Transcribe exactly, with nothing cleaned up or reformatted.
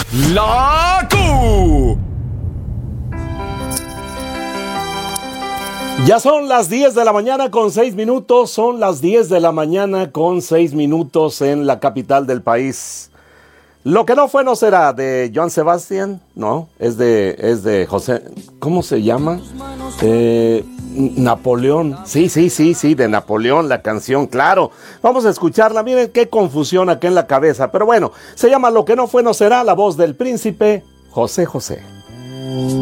La Q. Ya son las diez de la mañana con seis minutos, son las diez de la mañana con seis minutos en la capital del país. Lo que no fue no será, de Joan Sebastián, no, es de, es de José, ¿cómo se llama? Eh, Napoleón, sí, sí, sí, sí, de Napoleón, la canción, claro. Vamos a escucharla, miren qué confusión acá en la cabeza, pero bueno, se llama Lo que no fue no será, la voz del príncipe José José.